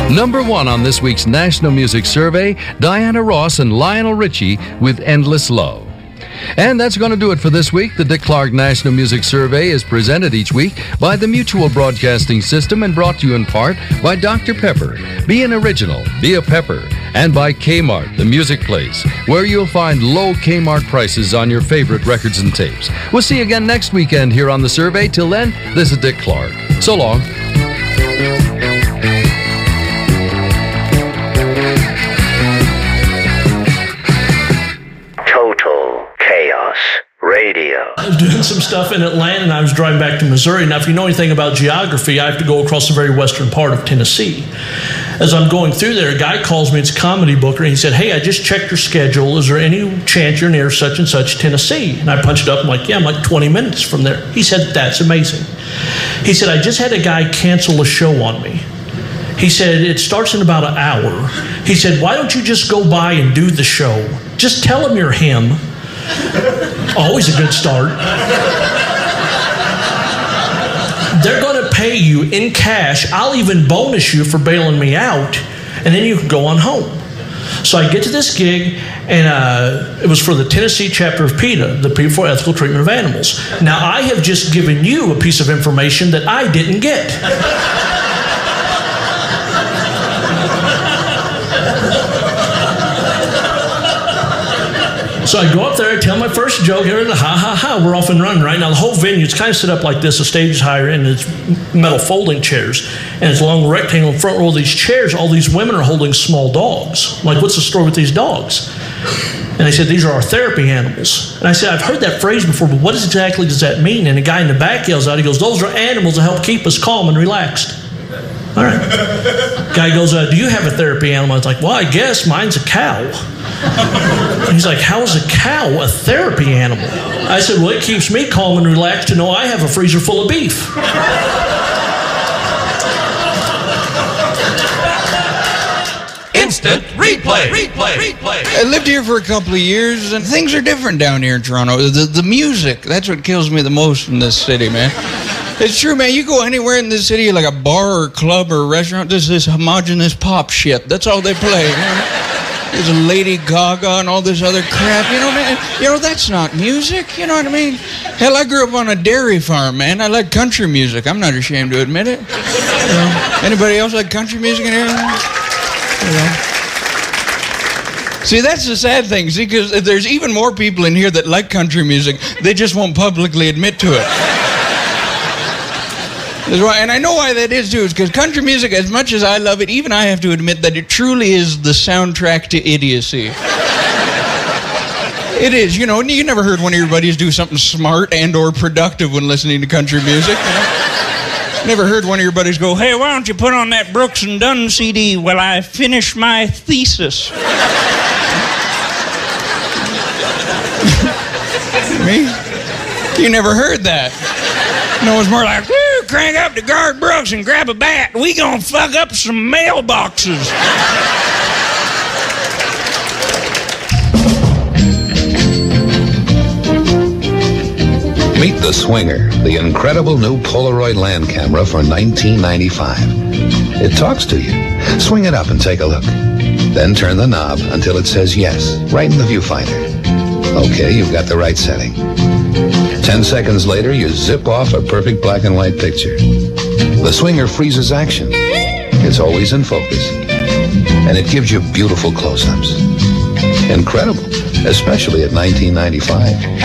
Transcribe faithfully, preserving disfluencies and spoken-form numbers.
Number one on this week's National Music Survey, Diana Ross and Lionel Richie with Endless Love. And that's going to do it for this week. The Dick Clark National Music Survey is presented each week by the Mutual Broadcasting System and brought to you in part by Doctor Pepper. Be an original, be a pepper. And by Kmart, the music place, where you'll find low Kmart prices on your favorite records and tapes. We'll see you again next weekend here on The Survey. Till then, this is Dick Clark. So long. Radio. I was doing some stuff in Atlanta and I was driving back to Missouri. Now, if you know anything about geography, I have to go across the very western part of Tennessee. As I'm going through there, a guy calls me, it's a comedy booker, and he said, hey, I just checked your schedule. Is there any chance you're near such and such Tennessee? And I punched it up. I'm like, yeah, I'm like twenty minutes from there. He said, that's amazing. He said, I just had a guy cancel a show on me. He said, it starts in about an hour. He said, why don't you just go by and do the show? Just tell him you're him. Always a good start. They're going to pay you in cash. I'll even bonus you for bailing me out, and then you can go on home. So I get to this gig, and uh, it was for the Tennessee chapter of PETA, the People for Ethical Treatment of Animals. Now, I have just given you a piece of information that I didn't get. So I go up there, I tell my first joke, everything, ha, ha, ha, we're off and running right now. The whole venue, it's kind of set up like this, the stage is higher, and it's metal folding chairs, and it's a long rectangle in front row of these chairs. All these women are holding small dogs. Like, what's the story with these dogs? And they said, these are our therapy animals. And I said, I've heard that phrase before, but what exactly does that mean? And the guy in the back yells out, he goes, those are animals that help keep us calm and relaxed. All right. Guy goes, uh, do you have a therapy animal? I was like, well, I guess mine's a cow. And he's like, how is a cow a therapy animal? I said, well, it keeps me calm and relaxed to know I have a freezer full of beef. Instant replay. Replay. Replay. I lived here for a couple of years, and things are different down here in Toronto. The, the music, that's what kills me the most in this city, man. It's true, man. You go anywhere in this city, like a bar or club or restaurant, there's this homogenous pop shit. That's all they play. You know? There's a Lady Gaga and all this other crap. You know, man. You know, that's not music. You know what I mean? Hell, I grew up on a dairy farm, man. I like country music. I'm not ashamed to admit it. You know? Anybody else like country music in here? You know? See, that's the sad thing. See, because there's even more people in here that like country music. They just won't publicly admit to it. Why, and I know why that is, too. It's because country music, as much as I love it, even I have to admit that it truly is the soundtrack to idiocy. It is, you know, you never heard one of your buddies do something smart and or productive when listening to country music. You know? Never heard one of your buddies go, hey, why don't you put on that Brooks and Dunn C D while I finish my thesis? Me? You never heard that. No, it's more like, woo, crank up to Garth Brooks and grab a bat. We gonna fuck up some mailboxes. Meet the Swinger, the incredible new Polaroid land camera for nineteen ninety-five. It talks to you. Swing it up and take a look. Then turn the knob until it says yes, right in the viewfinder. Okay, you've got the right setting. Ten seconds later, you zip off a perfect black and white picture. The Swinger freezes action. It's always in focus. And it gives you beautiful close-ups. Incredible, especially at nineteen ninety-five.